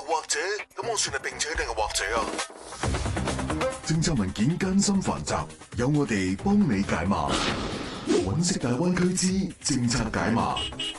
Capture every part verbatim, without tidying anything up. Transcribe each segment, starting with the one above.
或者咁我算係並且定係或者啊？ 政策文件艱辛繁雜，有我哋幫你解碼。揾識大灣區之政策解碼。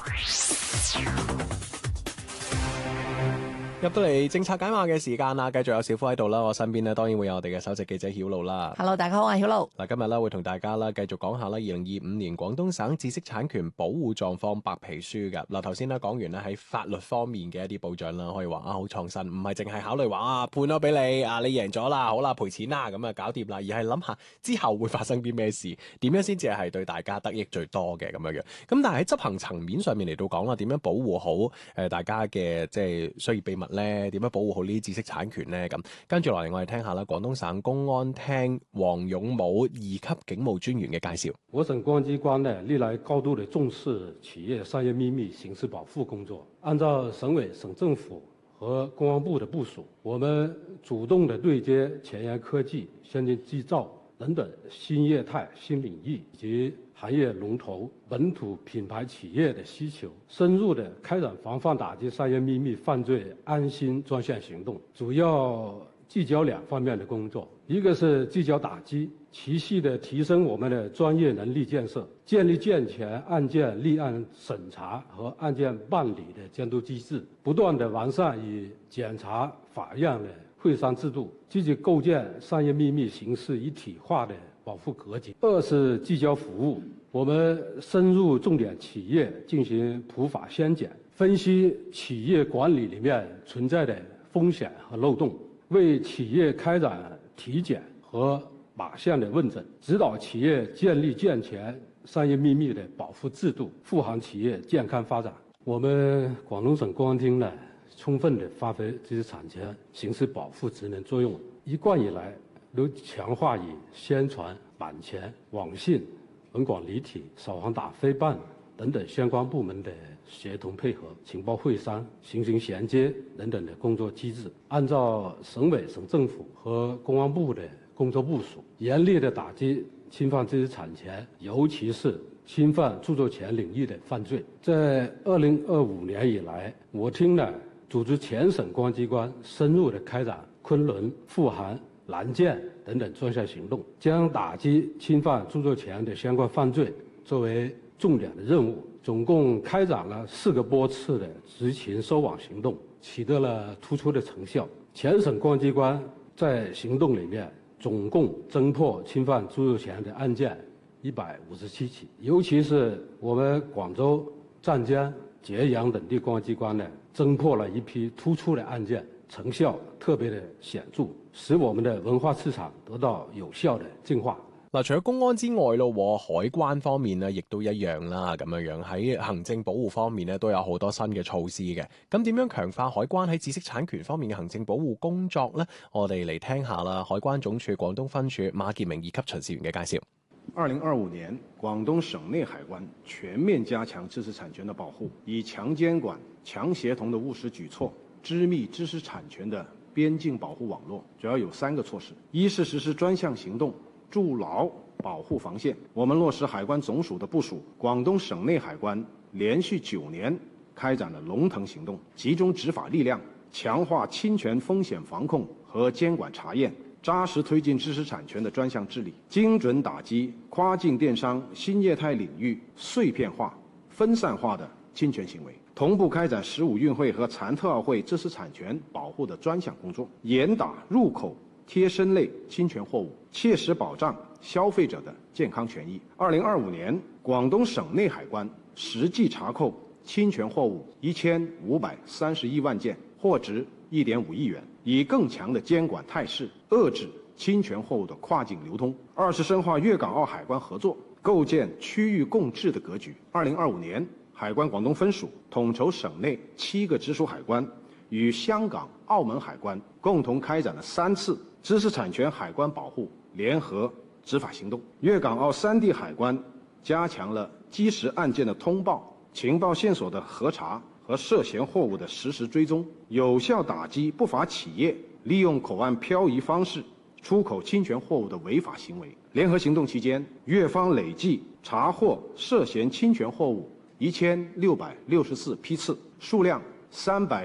入到嚟政策解碼嘅時間啦，繼續有小夫喺度啦，我身邊呢當然會有我哋嘅首席記者曉露啦。 Hello， 大家好，我係曉露。 嗱，今日咧會同大家啦繼續講下啦，二零二五年廣東省知識產權保護狀況白皮書嘅。嗱，頭先咧講完咧喺法律方面嘅一啲保障啦，可以話啊好創新，唔係淨係考慮話啊判咗俾你啊，你贏咗啦，好啦賠錢啦，咁啊搞掂啦，而係諗下之後會發生啲咩事，點樣先至係對大家得益最多嘅咁樣樣。咁但係喺執行層面上面嚟到講啦，點樣保護好誒大家嘅即係商業秘密咧？點樣保護好呢啲知識產權呢？咁跟住落嚟，我哋聽下啦，廣東省公安廳黃勇武二級警務專員嘅介紹。 我省公安機關呢，歷來高度的重視企業商業秘密刑事保護工作。按照省委、省政府和公安部的部署，我們主動的對接前沿科技、先進製造等等新業態、新領域以及行業龍頭、本土品牌企業的需求，深入的開展防範打擊商業秘密犯罪安心專項行動，主要聚焦兩方面的工作，一個是聚焦打擊，持續的提升我們的專業能力建設，建立健全案件立案審查和案件辦理的監督機制，不斷的完善與檢察法院的會商制度，積極構建商業秘密形式一體化的保護格局。二是聚焦服務，我們深入重點企業進行普法先檢，分析企業管理裏面存在的風險和漏洞，為企業開展體檢和靶向的問診，指導企業建立健全商業秘密的保護制度，護航企業健康發展。我們廣東省公安廳呢，充分地發揮知識產權刑事保護職能作用，一貫以來都強化以宣傳、版權、網信、文廣離體、掃黃打非辦等等相關部門的協同配合、情報會商、形成銜接等等的工作機制，按照省委、省政府和公安部的工作部署，嚴厲地打擊侵犯知識產權，尤其是侵犯著作權領域的犯罪。在二零二五年以來，我廳呢組織全省公安機關深入地開展昆崙、富含、南建等等專項行動，將打擊侵犯著作權的相關犯罪作為重點的任務，總共開展了四個波次的執勤收網行動，取得了突出的成效。全省公安機關在行動裡面總共偵破侵犯著作權的案件一百五十七起，尤其是我們廣州、湛江、揭陽等地公安機關呢，偵破了一批突出的案件，成效特別的顯著，使我們的文化市場得到有效的淨化。 嗱，除咗公安之外咯，海關方面呢亦都一樣啦，咁樣樣喺行政保護方面呢都有好多新嘅措施嘅。咁點樣強化海關喺知識產權方面嘅行政保護工作呢？我哋嚟聽下啦，海關總署廣東分署馬建明二級巡視員嘅介紹。 二零二五年，廣東省內海關全面加強知識產權的保護，以強監管、強協同的務實舉措，織密知識產權的邊境保護網絡，主要有三個措施：一是實施專項行動，築牢保護防線。我們落實海關總署的部署，廣東省內海關連續九年開展了龍騰行動，集中執法力量，強化侵權風險防控和監管查驗，扎實推進知識產權的專項治理，精準打擊跨境電商新業態領域碎片化、分散化的侵權行為，同步開展十五運會和殘特奧會知識產權保護的專項工作，嚴打入口貼身類侵權貨物，切實保障消費者的健康權益。二零二五年，廣東省內海關實際查扣侵權貨物一千五百三十一萬件，貨值一點五億元，以更強的監管態勢遏制侵權貨物的跨境流通。二是深化粵港澳海關合作，構建區域共治的格局。二零二五年，海關廣東分署統籌省內七個直屬海關，與香港、澳門海關共同開展了三次知識產權海關保護聯合執法行動。粵港澳三地海關加強了基石案件的通報、情報線索的核查和涉嫌貨物的實時追蹤，有效打擊不法企業利用口岸漂移方式出口侵權貨物的違法行為。聯合行動期間，粵方累計查獲涉嫌侵權貨物一千六百六十四批次，數量三百